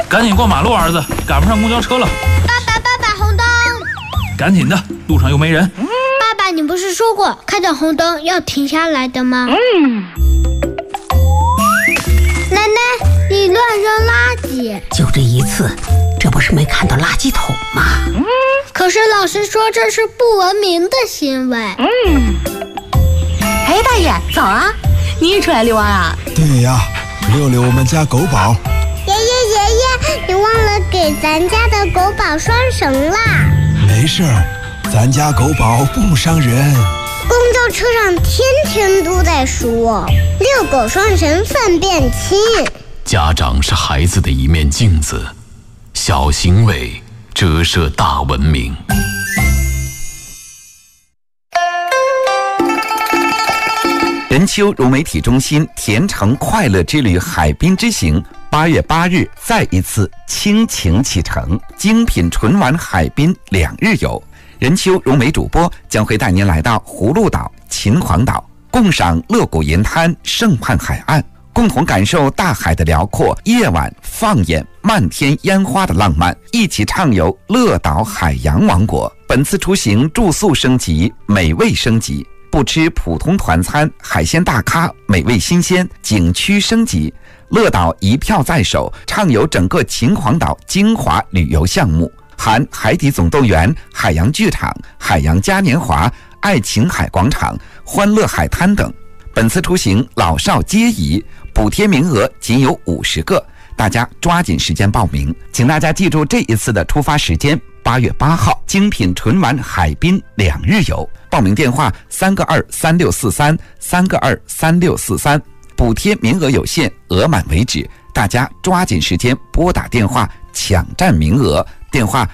赶紧过马路，儿子，赶不上公交车了。 爸爸，红灯！ 赶紧的，路上又没人。 爸爸，你不是说过看到红灯要停下来的吗？奶奶，你乱扔垃圾！ 就这一次，这不是没看到垃圾桶吗？ 可是老师说这是不文明的行为。 哎，大爷，早啊！你也出来遛弯啊？ 对呀，遛遛我们家狗宝。 爷爷，你忘了给咱家的狗宝拴绳啦。 没事儿，咱家狗宝不伤人。 公交车上天天都在说遛狗拴绳粪便轻。 家长是孩子的一面镜子，小行为折射大文明。 任丘融媒体中心甜橙快乐之旅海滨之行8月8日再一次倾情启程，精品纯玩海滨2日游。任丘融媒主播将会带您来到葫芦岛、秦皇岛，共赏乐谷银滩、盛畔海岸，共同感受大海的辽阔，夜晚放眼漫天烟花的浪漫，一起畅游乐岛海洋王国。本次出行住宿升级，美味升级，不吃普通团餐，海鲜大咖，美味新鲜，景区升级。乐岛一票在手，畅游整个秦皇岛精华旅游项目，含海底总动员、海洋剧场、海洋嘉年华、爱琴海广场、欢乐海滩等。本次出行老少皆宜，补贴名额仅有50个，大家抓紧时间报名。请大家记住这一次的出发时间：8月8号，精品纯玩海滨2日游。报名电话3个23643，3个23643，补贴名额有限，额满为止，大家抓紧时间拨打电话抢占名额。电话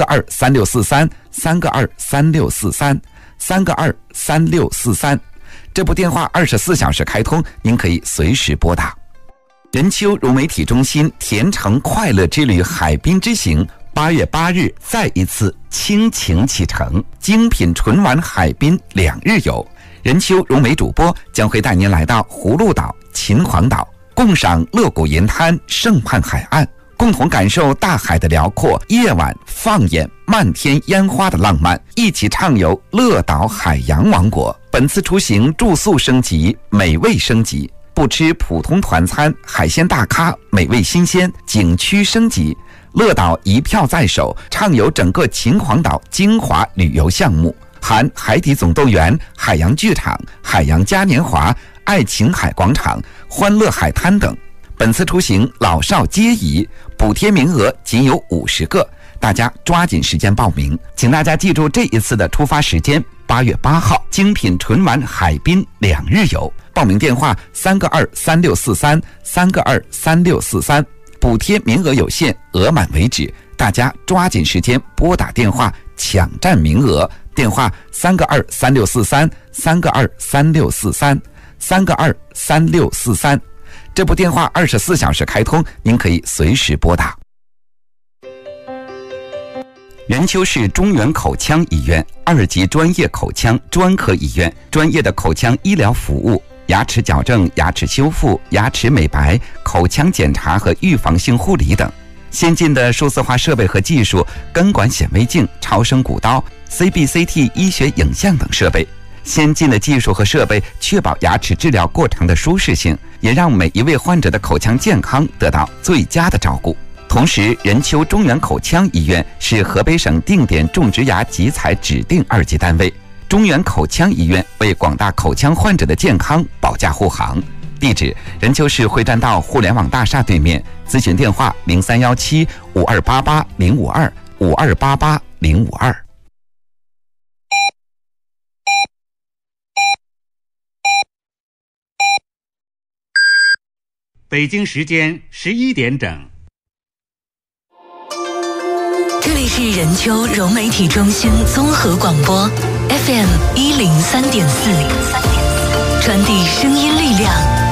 3个23643，3个23643，3个23643。这部电话24小时开通，您可以随时拨打。任丘融媒体中心甜橙快乐之旅海滨之行8月8日再一次倾情启程，精品纯玩海滨2日游。任丘融媒主播将会带您来到葫芦岛、秦皇岛，共赏乐谷银滩、盛畔海岸，共同感受大海的辽阔，夜晚放眼漫天烟花的浪漫，一起畅游乐岛海洋王国。本次出行住宿升级，美味升级，不吃普通团餐，海鲜大咖，美味新鲜，景区升级。乐岛一票在手，畅游整个秦皇岛精华旅游项目，含海底总动员、海洋剧场、海洋嘉年华、爱琴海广场、欢乐海滩等。本次出行老少皆宜，补贴名额仅有50个，大家抓紧时间报名。请大家记住这一次的出发时间：8月8号，精品纯玩海滨2日游。报名电话3个23643，3个23643，补贴名额有限，额满为止，大家抓紧时间拨打电话抢占名额。电话3个23643，3个23643，3个23643。这部电话24小时开通，您可以随时拨打。任丘市中原口腔医院2级专业口腔专科医院，专业的口腔医疗服务，牙齿矫正、牙齿修复、牙齿美白、口腔检查和预防性护理等。先进的数字化设备和技术，根管显微镜、超声骨刀、CBCT 医学影像等设备。先进的技术和设备确保牙齿治疗过程的舒适性，也让每一位患者的口腔健康得到最佳的照顾。同时，任丘中原口腔医院是河北省定点种植牙集采指定2级单位。中原口腔医院为广大口腔患者的健康保驾护航。地址：任丘市会栈道互联网大厦对面。咨询电话：03175288-052，5288-052。 北京时间11点整。 这里是任丘融媒体中心综合广播 FM 103.4，传递声音力量，